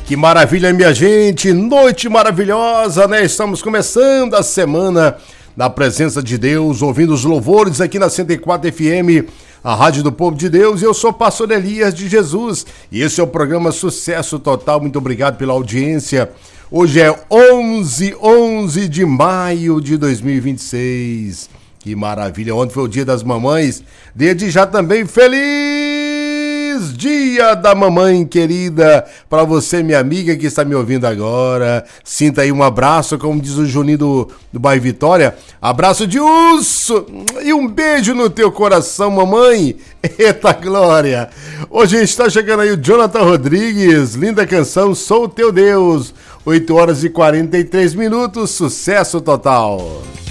Que maravilha, minha gente, noite maravilhosa, né? Estamos começando a semana na presença de Deus, ouvindo os louvores aqui na 104 FM, a Rádio do Povo de Deus. Eu sou o pastor Elias de Jesus e esse é o programa Sucesso Total. Muito obrigado pela audiência. Hoje é 11 de maio de 2026. Que maravilha, ontem foi o Dia das Mamães. Desde já também, feliz Dia da Mamãe querida, para você, minha amiga que está me ouvindo agora. Sinta aí um abraço, como diz o Juninho do bairro Vitória, abraço de urso e um beijo no teu coração, mamãe. Eita glória! Hoje está chegando aí o Jonathan Rodrigues, linda canção, Sou Teu Deus. 8 horas e 43 minutos, sucesso total.